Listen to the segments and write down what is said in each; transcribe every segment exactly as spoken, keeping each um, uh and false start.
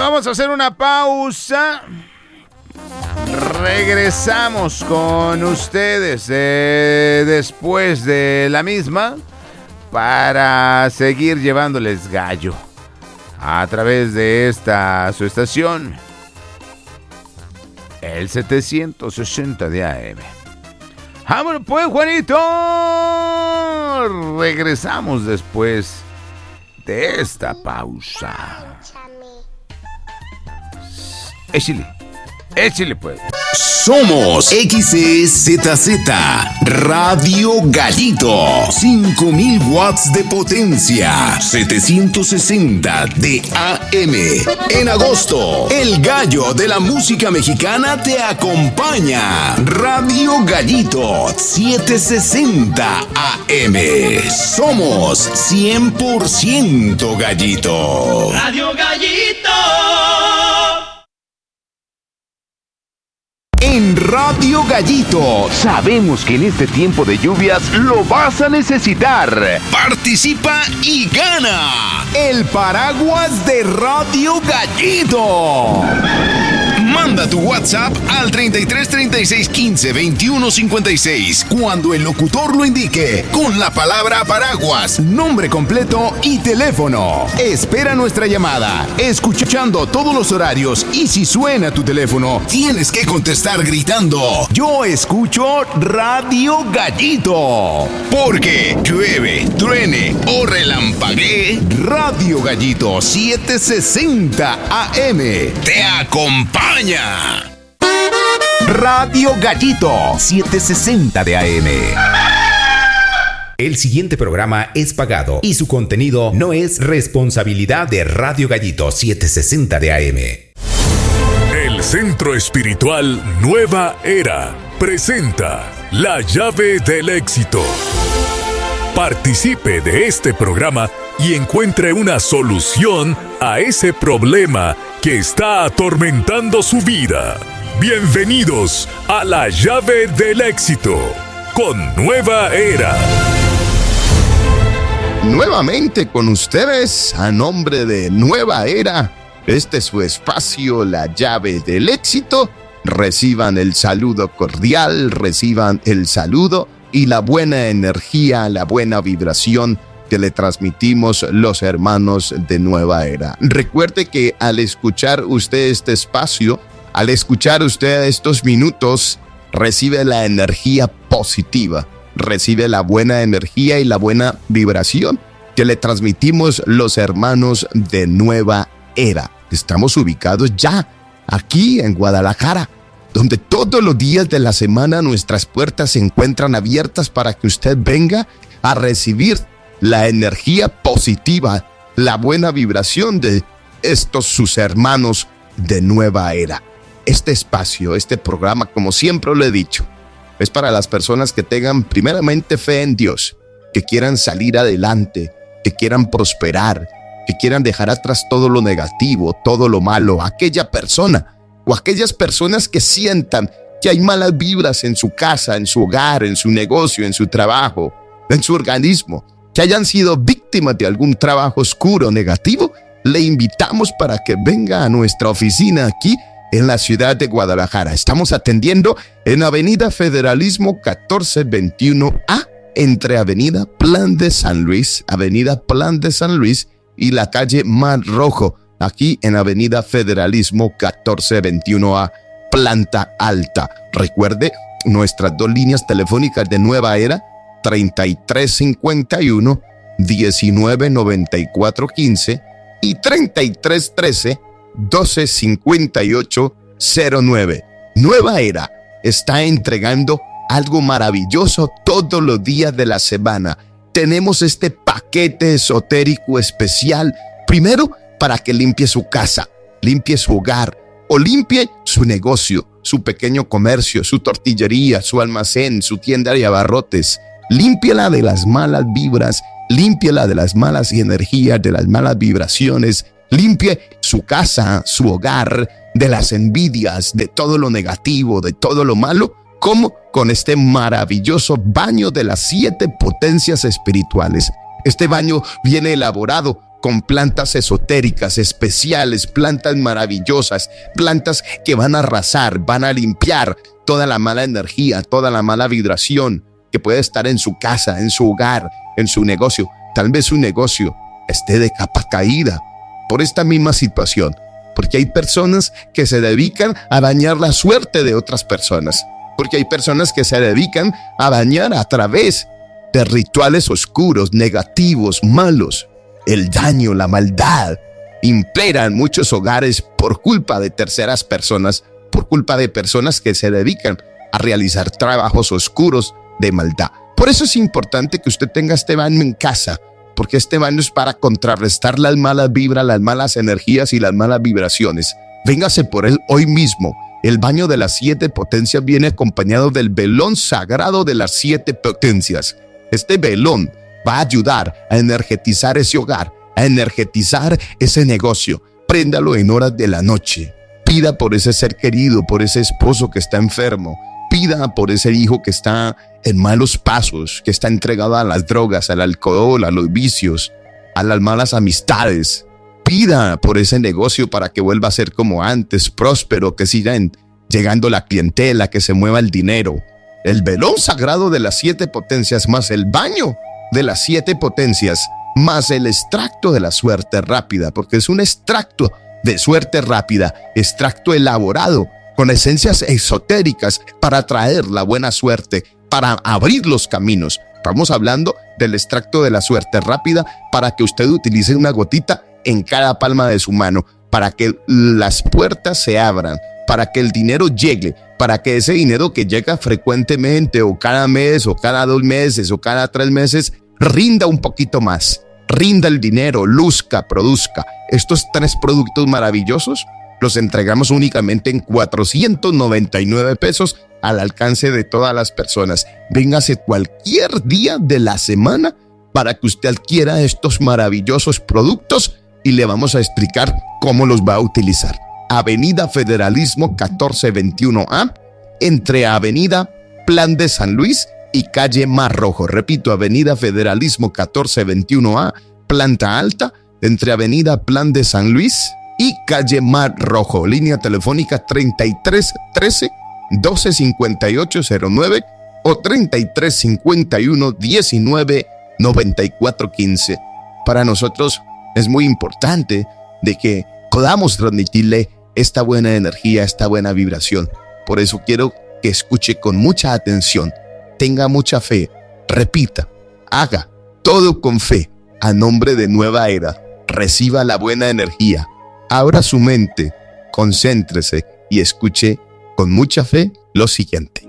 vamos a hacer una pausa. Regresamos con ustedes eh, después de la misma para seguir llevándoles gallo a través de esta su estación, el setecientos sesenta de A M. ¡Vámonos pues, Juanito! Regresamos después de esta pausa. Échale, échale pues. Somos X E Z Z Radio Gallito, cinco mil watts de potencia, setecientos sesenta de A M. En agosto, el gallo de la música mexicana te acompaña. Radio Gallito, setecientos sesenta A M. Somos cien por ciento gallito. Radio Gallito. En Radio Gallito, sabemos que en este tiempo de lluvias lo vas a necesitar. Participa y gana el paraguas de Radio Gallito. Manda tu WhatsApp al treinta y tres, treinta y seis, quince, veintiuno, cincuenta y seis cuando el locutor lo indique con la palabra paraguas, nombre completo y teléfono. Espera nuestra llamada, escuchando todos los horarios, y si suena tu teléfono, tienes que contestar gritando: yo escucho Radio Gallito. Porque llueve, truene o relampaguee, Radio Gallito setecientos sesenta A M te acompaña. Radio Gallito setecientos sesenta de A M. El siguiente programa es pagado y su contenido no es responsabilidad de Radio Gallito setecientos sesenta de A M. El Centro Espiritual Nueva Era presenta La Llave del Éxito. Participe de este programa y encuentre una solución a ese problema que está atormentando su vida. Bienvenidos a La Llave del Éxito con Nueva Era. Nuevamente con ustedes, a nombre de Nueva Era, este es su espacio, La Llave del Éxito. Reciban el saludo cordial, reciban el saludo y la buena energía, la buena vibración que le transmitimos los hermanos de Nueva Era. Recuerde que al escuchar usted este espacio, al escuchar usted estos minutos, recibe la energía positiva, recibe la buena energía y la buena vibración que le transmitimos los hermanos de Nueva Era. Estamos ubicados ya aquí en Guadalajara, donde todos los días de la semana nuestras puertas se encuentran abiertas para que usted venga a recibir la energía positiva, la buena vibración de estos sus hermanos de Nueva Era. Este espacio, este programa, como siempre lo he dicho, es para las personas que tengan primeramente fe en Dios, que quieran salir adelante, que quieran prosperar, que quieran dejar atrás todo lo negativo, todo lo malo, aquella persona o aquellas personas que sientan que hay malas vibras en su casa, en su hogar, en su negocio, en su trabajo, en su organismo, que hayan sido víctimas de algún trabajo oscuro, negativo. Le invitamos para que venga a nuestra oficina aquí en la ciudad de Guadalajara. Estamos atendiendo en Avenida Federalismo catorce veintiuno A, entre Avenida Plan de San Luis, Avenida Plan de San Luis y la calle Mar Rojo, aquí en Avenida Federalismo catorce veintiuno A, planta alta. Recuerde nuestras dos líneas telefónicas de Nueva Era, treinta y tres cincuenta y uno, diecinueve noventa y cuatro quince y treinta y tres trece, doce cincuenta y ocho cero nueve. Nueva Era está entregando algo maravilloso todos los días de la semana. Tenemos este paquete esotérico especial, primero para que limpie su casa, limpie su hogar o limpie su negocio, su pequeño comercio, su tortillería, su almacén, su tienda de abarrotes. Límpiela de las malas vibras, límpiela de las malas energías, de las malas vibraciones. Limpie su casa, su hogar, de las envidias, de todo lo negativo, de todo lo malo, como con este maravilloso baño de las siete potencias espirituales. Este baño viene elaborado con plantas esotéricas, especiales, plantas maravillosas, plantas que van a arrasar, van a limpiar toda la mala energía, toda la mala vibración que puede estar en su casa, en su hogar, en su negocio. Tal vez su negocio esté de capa caída por esta misma situación, porque hay personas que se dedican a dañar la suerte de otras personas, porque hay personas que se dedican a dañar a través de rituales oscuros, negativos, malos. El daño, la maldad impera en muchos hogares por culpa de terceras personas, por culpa de personas que se dedican a realizar trabajos oscuros de maldad. Por eso es importante que usted tenga este baño en casa, porque este baño es para contrarrestar las malas vibras, las malas energías y las malas vibraciones. Véngase por él hoy mismo. El baño de las siete potencias viene acompañado del velón sagrado de las siete potencias. Este velón va a ayudar a energetizar ese hogar, a energetizar ese negocio. Préndalo en horas de la noche. Pida por ese ser querido, por ese esposo que está enfermo. Pida por ese hijo que está en malos pasos, que está entregado a las drogas, al alcohol, a los vicios, a las malas amistades. Pida por ese negocio para que vuelva a ser como antes, próspero, que siga llegando la clientela, que se mueva el dinero. El velón sagrado de las siete potencias más el baño de las siete potencias más el extracto de la suerte rápida, porque es un extracto de suerte rápida, extracto elaborado con esencias esotéricas para traer la buena suerte, para abrir los caminos. Estamos hablando del extracto de la suerte rápida para que usted utilice una gotita en cada palma de su mano, para que las puertas se abran, para que el dinero llegue, para que ese dinero que llega frecuentemente o cada mes o cada dos meses o cada tres meses rinda un poquito más, rinda el dinero, luzca, produzca. Estos tres productos maravillosos los entregamos únicamente en cuatrocientos noventa y nueve pesos al alcance de todas las personas. Véngase cualquier día de la semana para que usted adquiera estos maravillosos productos y le vamos a explicar cómo los va a utilizar. Avenida Federalismo catorce veintiuno A, entre Avenida Plan de San Luis y Calle Mar Rojo. Repito, Avenida Federalismo catorce veintiuno A, planta alta, entre Avenida Plan de San Luis y Calle Mar Rojo. Línea telefónica treinta y tres trece doce cincuenta y ocho cero nueve o treinta y tres cincuenta y uno diecinueve noventa y cuatro quince. Para nosotros es muy importante de que podamos transmitirle esta buena energía, esta buena vibración. Por eso quiero que escuche con mucha atención, tenga mucha fe, repita, haga todo con fe, a nombre de Nueva Era. Reciba la buena energía, abra su mente, concéntrese y escuche con mucha fe lo siguiente.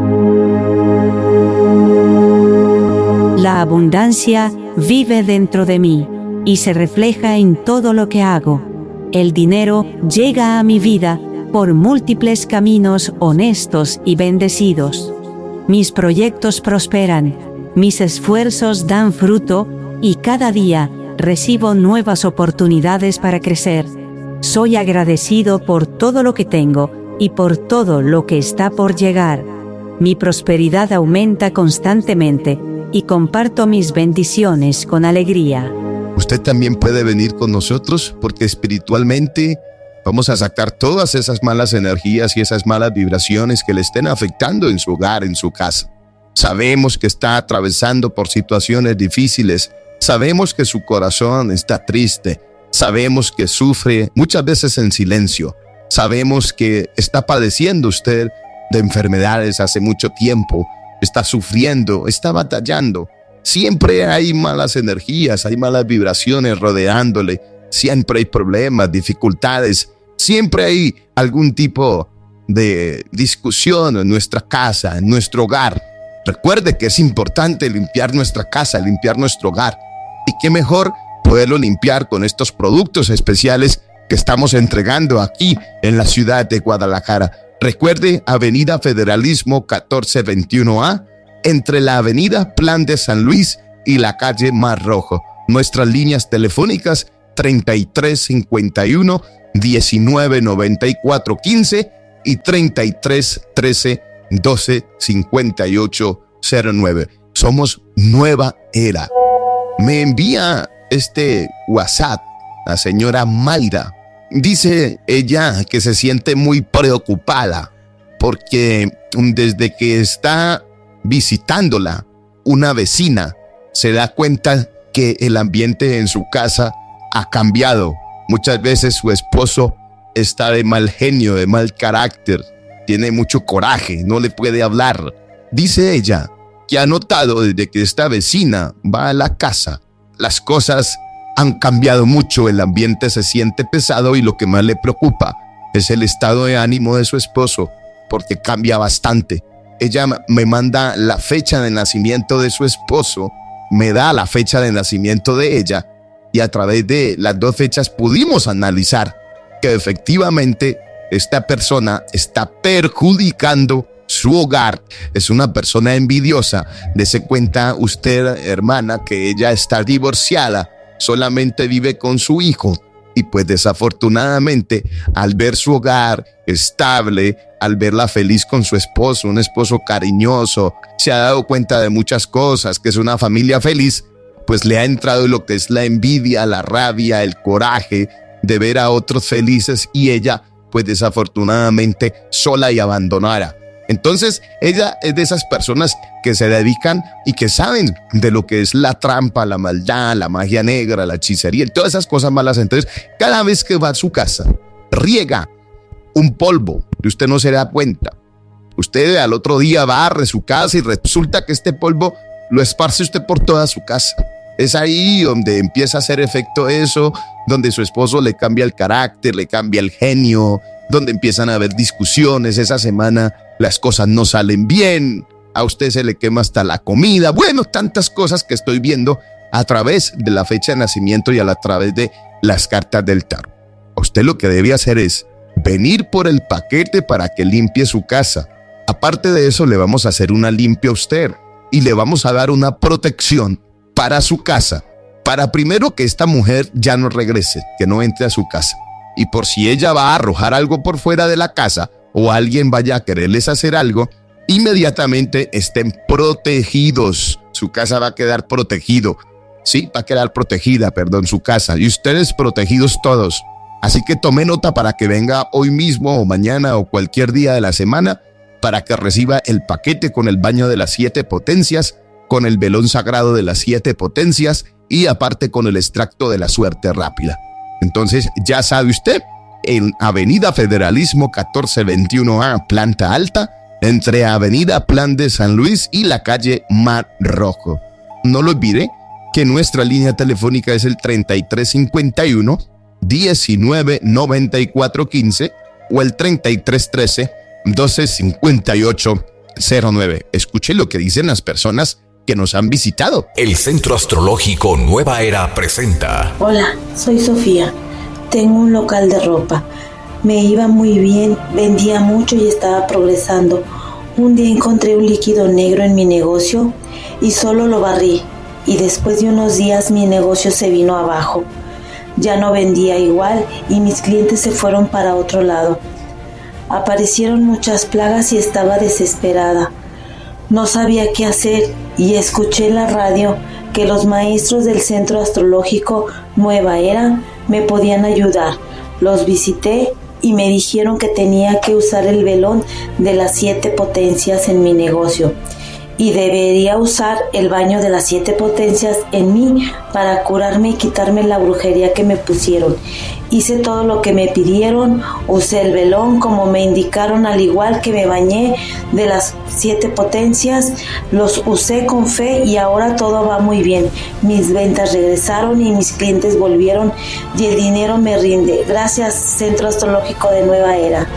La abundancia vive dentro de mí y se refleja en todo lo que hago. El dinero llega a mi vida por múltiples caminos honestos y bendecidos. Mis proyectos prosperan, mis esfuerzos dan fruto y cada día recibo nuevas oportunidades para crecer. Soy agradecido por todo lo que tengo y por todo lo que está por llegar. Mi prosperidad aumenta constantemente y comparto mis bendiciones con alegría. Usted también puede venir con nosotros porque espiritualmente vamos a sacar todas esas malas energías y esas malas vibraciones que le estén afectando en su hogar, en su casa. Sabemos que está atravesando por situaciones difíciles. Sabemos que su corazón está triste. Sabemos que sufre muchas veces en silencio. Sabemos que está padeciendo usted de enfermedades hace mucho tiempo. Está sufriendo, está batallando. Siempre hay malas energías, hay malas vibraciones rodeándole. Siempre hay problemas, dificultades. Siempre hay algún tipo de discusión en nuestra casa, en nuestro hogar. Recuerde que es importante limpiar nuestra casa, limpiar nuestro hogar. Y qué mejor poderlo limpiar con estos productos especiales que estamos entregando aquí en la ciudad de Guadalajara. Recuerde, Avenida Federalismo catorce veintiuno A, entre la Avenida Plan de San Luis y la Calle Mar Rojo. Nuestras líneas telefónicas treinta y tres cincuenta y uno diecinueve noventa y cuatro quince y treinta y tres trece doce cincuenta y ocho cero nueve. Somos Nueva Era. Me envía este WhatsApp, la señora Mayra. Dice ella que se siente muy preocupada porque desde que está visitándola una vecina se da cuenta que el ambiente en su casa ha cambiado. Muchas veces su esposo está de mal genio, de mal carácter, tiene mucho coraje, no le puede hablar. Dice ella que ha notado desde que esta vecina va a la casa, las cosas han cambiado mucho, el ambiente se siente pesado y lo que más le preocupa es el estado de ánimo de su esposo, porque cambia bastante. Ella me manda la fecha de nacimiento de su esposo, me da la fecha de nacimiento de ella y a través de las dos fechas pudimos analizar que efectivamente esta persona está perjudicando su hogar. Es una persona envidiosa. Dese cuenta usted, hermana, que ella está divorciada, solamente vive con su hijo y pues desafortunadamente al ver su hogar estable, al verla feliz con su esposo, un esposo cariñoso, se ha dado cuenta de muchas cosas, que es una familia feliz, pues le ha entrado lo que es la envidia, la rabia, el coraje de ver a otros felices y ella pues desafortunadamente sola y abandonada. Entonces ella es de esas personas que se dedican y que saben de lo que es la trampa, la maldad, la magia negra, la hechicería y todas esas cosas malas. Entonces cada vez que va a su casa riega un polvo y usted no se da cuenta. Usted al otro día barre su casa y resulta que este polvo lo esparce usted por toda su casa. Es ahí donde empieza a hacer efecto eso, donde su esposo le cambia el carácter, le cambia el genio, donde empiezan a haber discusiones. Esa semana las cosas no salen bien, a usted se le quema hasta la comida. Bueno, tantas cosas que estoy viendo a través de la fecha de nacimiento y a, la, a través de las cartas del tarot. Usted lo que debe hacer es venir por el paquete para que limpie su casa. Aparte de eso, le vamos a hacer una limpia a usted y le vamos a dar una protección para su casa, para primero que esta mujer ya no regrese, que no entre a su casa. Y por si ella va a arrojar algo por fuera de la casa o alguien vaya a quererles hacer algo, inmediatamente estén protegidos. Su casa va a quedar protegido. Sí, va a quedar protegida, perdón, su casa. Y ustedes protegidos todos. Así que tome nota para que venga hoy mismo o mañana o cualquier día de la semana para que reciba el paquete con el baño de las siete potencias, con el velón sagrado de las siete potencias y aparte con el extracto de la suerte rápida. Entonces ya sabe usted, en Avenida Federalismo catorce veintiuno A, planta alta, entre Avenida Plan de San Luis y la calle Mar Rojo. No lo olvide que nuestra línea telefónica es el treinta y tres cincuenta y uno, diecinueve noventa y cuatro quince o el treinta y tres trece, doce cincuenta y ocho cero nueve. Escuche lo que dicen las personas que nos han visitado. El Centro Astrológico Nueva Era presenta. Hola, soy Sofía. Tengo un local de ropa. Me iba muy bien, vendía mucho y estaba progresando. Un día encontré un líquido negro en mi negocio y solo lo barrí. Y después de unos días mi negocio se vino abajo. Ya no vendía igual y mis clientes se fueron para otro lado. Aparecieron muchas plagas y estaba desesperada. No sabía qué hacer y escuché en la radio que los maestros del Centro Astrológico Nueva Era me podían ayudar. Los visité y me dijeron que tenía que usar el velón de las siete potencias en mi negocio y debería usar el baño de las siete potencias en mí para curarme y quitarme la brujería que me pusieron. Hice todo lo que me pidieron, usé el velón como me indicaron, al igual que me bañé de las siete potencias, los usé con fe y ahora todo va muy bien. Mis ventas regresaron y mis clientes volvieron y el dinero me rinde. Gracias, Centro Astrológico de Nueva Era.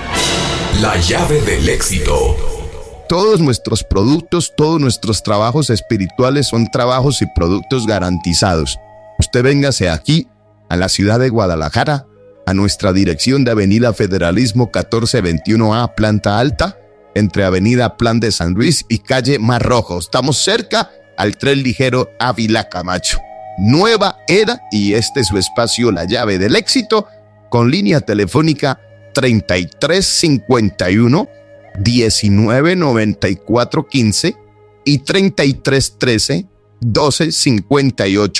La llave del éxito. Todos nuestros productos, todos nuestros trabajos espirituales son trabajos y productos garantizados. Usted véngase aquí a la ciudad de Guadalajara, a nuestra dirección de Avenida Federalismo catorce veintiuno A, planta alta, entre Avenida Plan de San Luis y calle Mar Rojo. Estamos cerca al tren ligero Ávila Camacho. Nueva Era, y este es su espacio, La Llave del Éxito, con línea telefónica treinta y tres cincuenta y uno, diecinueve noventa y cuatro quince y treinta y tres trece, doce cincuenta y ocho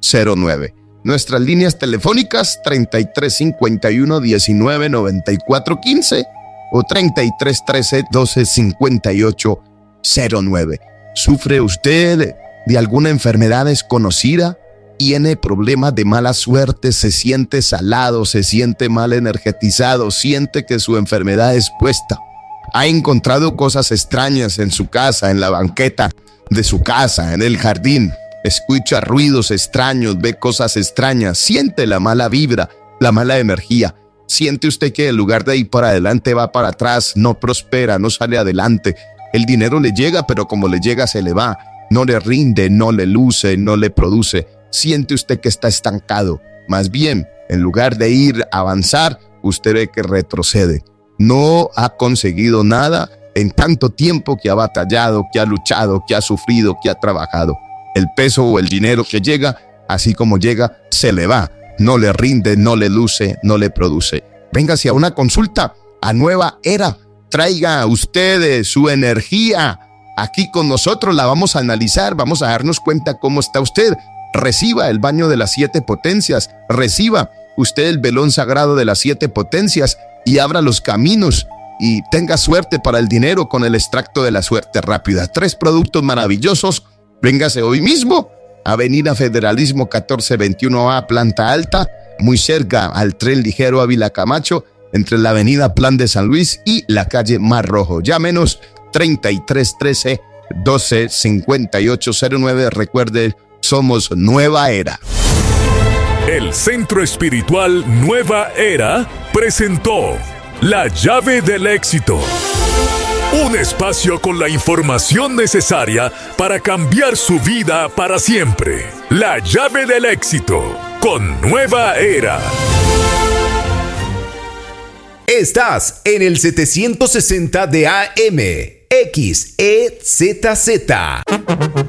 cero nueve. Nuestras líneas telefónicas treinta y tres cincuenta y uno diecinueve noventa y cuatro quince o treinta y tres trece doce cincuenta y ocho cero nueve. ¿Sufre usted de alguna enfermedad desconocida? ¿Tiene problemas de mala suerte? ¿Se siente salado? ¿Se siente mal energetizado? ¿Siente que su enfermedad es puesta? ¿Ha encontrado cosas extrañas en su casa, en la banqueta de su casa, en el jardín? Escucha ruidos extraños, ve cosas extrañas, siente la mala vibra, la mala energía. ¿Siente usted que en lugar de ir para adelante va para atrás, no prospera, no sale adelante? El dinero le llega, pero como le llega se le va. No le rinde, no le luce, no le produce. Siente usted que está estancado. Más bien, en lugar de ir a avanzar, usted ve que retrocede. No ha conseguido nada en tanto tiempo que ha batallado, que ha luchado, que ha sufrido, que ha trabajado. El peso o el dinero que llega, así como llega, se le va. No le rinde, no le luce, no le produce. Véngase a una consulta a Nueva Era. Traiga usted su energía. Aquí con nosotros la vamos a analizar, vamos a darnos cuenta cómo está usted. Reciba el baño de las siete potencias, reciba usted el velón sagrado de las siete potencias y abra los caminos y tenga suerte para el dinero con el extracto de la suerte rápida. Tres productos maravillosos. Véngase hoy mismo, Avenida Federalismo catorce veintiuno A, planta alta, muy cerca al tren ligero Ávila Camacho, entre la avenida Plan de San Luis y la calle Mar Rojo. Llámenos treinta y tres trece doce cincuenta y ocho cero nueve. Recuerde, somos Nueva Era. El Centro Espiritual Nueva Era presentó La Llave del Éxito. Un espacio con la información necesaria para cambiar su vida para siempre. La Llave del Éxito con Nueva Era. Estás en el setecientos sesenta de A M, X E Z Z.